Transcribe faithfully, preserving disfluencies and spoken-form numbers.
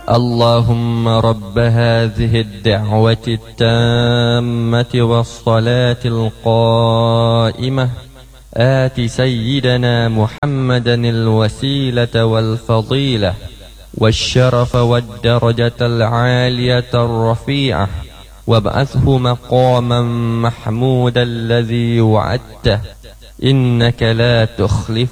اللهم رب هذه الدعوة التامة والصلاة القائمة آت سيدنا محمدا الوسيلة والفضيلة والشرف والدرجة العالية الرفيعة، وابعثه مقاما محمودا الذي وعدته، إنك لا تخلف